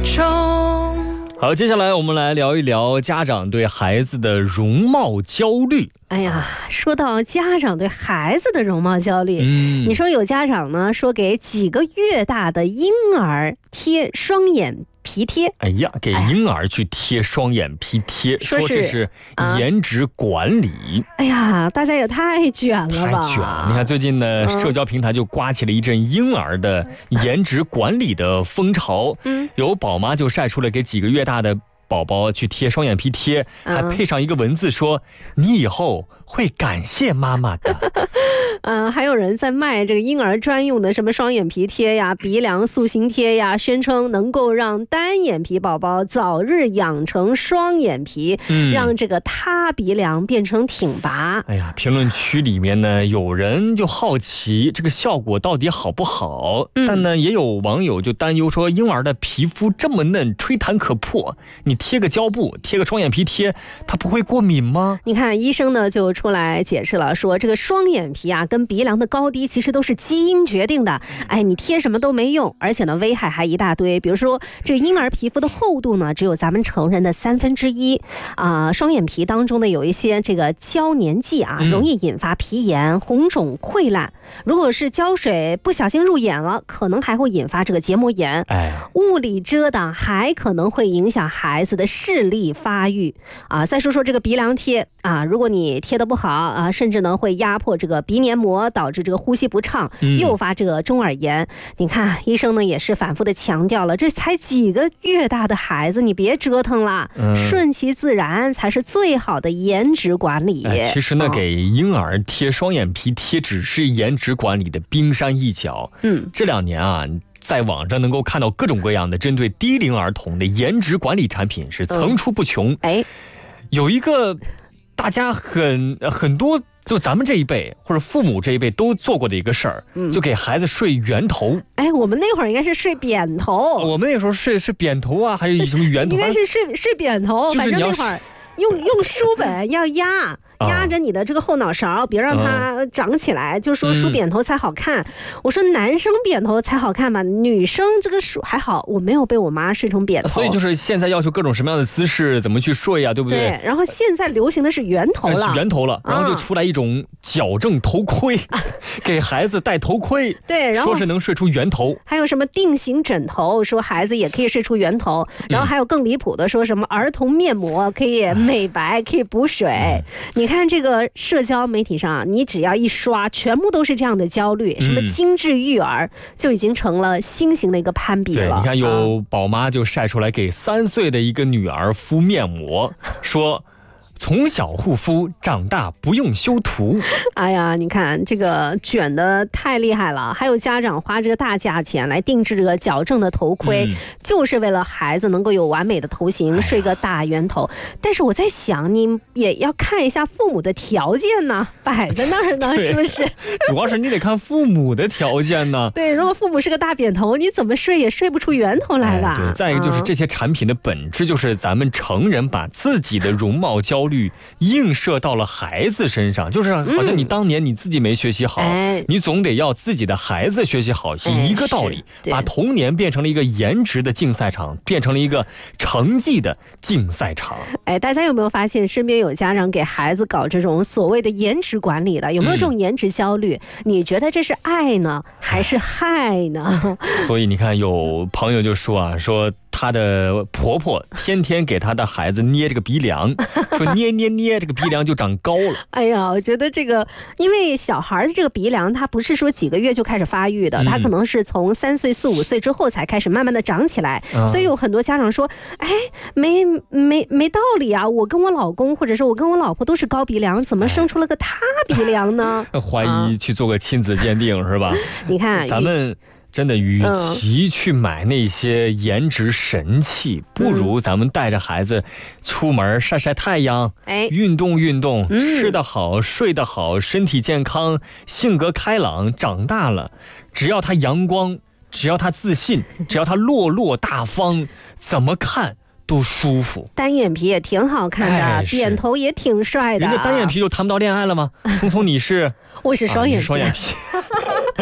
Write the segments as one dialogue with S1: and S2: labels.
S1: 中。
S2: 好，接下来我们来聊一聊家长对孩子的容貌焦虑。
S3: 哎呀，说到家长对孩子的容貌焦虑，你说有家长呢说给几个月大的婴儿贴双眼皮贴，
S2: 哎呀，给婴儿去贴双眼皮贴，说这是颜值管理。
S3: 哎呀，大家也太卷了吧！
S2: 太卷了！你看最近呢，社交平台就刮起了一阵婴儿的颜值管理的风潮。有宝妈就晒出了给几个月大的宝宝去贴双眼皮贴，还配上一个文字说：“你以后会感谢妈妈的。”
S3: 还有人在卖这个婴儿专用的什么双眼皮贴呀、鼻梁塑形贴呀，宣称能够让单眼皮宝宝早日养成双眼皮，让这个塌鼻梁变成挺拔。
S2: 哎呀，评论区里面呢，有人就好奇这个效果到底好不好，但呢，也有网友就担忧说，婴儿的皮肤这么嫩，吹弹可破，你贴个胶布，贴个双眼皮贴，它不会过敏吗？
S3: 你看，医生呢就出来解释了，说这个双眼皮啊跟鼻梁的高低其实都是基因决定的，你贴什么都没用，而且呢危害还一大堆。比如说这婴儿皮肤的厚度呢只有咱们成人的1/3双眼皮当中呢有一些这个胶粘剂啊，容易引发皮炎、红肿、溃烂。如果是胶水不小心入眼了，可能还会引发这个结膜炎。物理遮挡还可能会影响孩子的视力发育再说说这个鼻梁贴如果你贴得不好甚至呢会压迫这个鼻黏膜，导致这个呼吸不畅，诱发这个中耳炎。你看医生呢也是反复的强调了，这才几个月大的孩子，你别折腾了，顺其自然才是最好的颜值管理。
S2: 其实呢给婴儿贴双眼皮贴只是颜值管理的冰山一角。这2年啊，在网上能够看到各种各样的针对低龄儿童的颜值管理产品是层出不穷。有一个大家很多就咱们这一辈或者父母这一辈都做过的一个事儿，就给孩子睡圆头。
S3: 我们那会儿应该是睡扁头。
S2: 我们那时候睡扁头啊，还有什么圆头？
S3: 应该是睡扁头，反正那会儿用书本要压着你的这个后脑勺，别让它长起来，就说梳扁头才好看。我说男生扁头才好看吧，女生这个梳还好，我没有被我妈睡成扁头。
S2: 所以就是现在要求各种什么样的姿势，怎么去睡啊，对不对？
S3: 对。然后现在流行的是圆头了，
S2: 然后就出来一种矫正头盔，给孩子戴头盔，
S3: 对，然后
S2: 说是能睡出圆头。
S3: 还有什么定型枕头，说孩子也可以睡出圆头。然后还有更离谱的，说什么儿童面膜可以美白，可以补水。你看这个社交媒体上，你只要一刷，全部都是这样的焦虑，什么精致育儿就已经成了新型的一个攀比了。
S2: 对，你看有宝妈就晒出来给3岁的一个女儿敷面膜，说从小护肤，长大不用修图。
S3: 哎呀，你看这个卷得太厉害了，还有家长花这个大价钱来定制这个矫正的头盔，就是为了孩子能够有完美的头型，睡个大圆头。但是我在想，你也要看一下父母的条件呢，摆在那儿呢，是不是？
S2: 主要是你得看父母的条件呢。
S3: 对，如果父母是个大扁头，你怎么睡也睡不出圆头来了。
S2: 对，再一个就是这些产品的本质就是咱们成人把自己的容貌焦虑映射到了孩子身上，就是好像你当年你自己没学习好，你总得要自己的孩子学习好，是一个道理。把童年变成了一个颜值的竞赛场，变成了一个成绩的竞赛场。
S3: 大家有没有发现身边有家长给孩子搞这种所谓的颜值管理的？有没有这种颜值焦虑？你觉得这是爱呢，还是害呢？
S2: 所以你看，有朋友就说说她的婆婆天天给她的孩子捏这个鼻梁，说捏这个鼻梁就长高了。
S3: 哎呀，我觉得这个，因为小孩的这个鼻梁，它不是说几个月就开始发育的，它可能是从3岁、4、5岁之后才开始慢慢的长起来。所以有很多家长说，没道理啊！我跟我老公或者是我跟我老婆都是高鼻梁，怎么生出了个塌鼻梁呢？
S2: 怀疑去做个亲子鉴定是吧？
S3: 你看，
S2: 咱们真的与其去买那些颜值神器，不如咱们带着孩子出门晒晒太阳，运动运动，吃得好，睡得好，身体健康，性格开朗，长大了只要他阳光，只要他自信，只要他落落大方，怎么看都舒服。
S3: 单眼皮也挺好看的，扁头也挺帅的。
S2: 人家单眼皮就谈不到恋爱了吗？聪聪你是
S3: 我是双眼皮。
S2: 双眼皮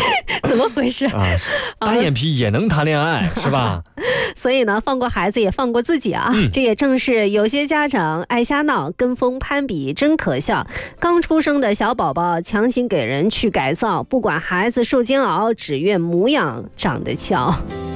S3: 怎么回事
S2: 啊？单眼皮也能谈恋爱是吧？
S3: 所以呢，放过孩子也放过自己啊。这也正是有些家长爱瞎闹、跟风攀比，真可笑。刚出生的小宝宝强行给人去改造，不管孩子受煎熬，只愿模样长得俏。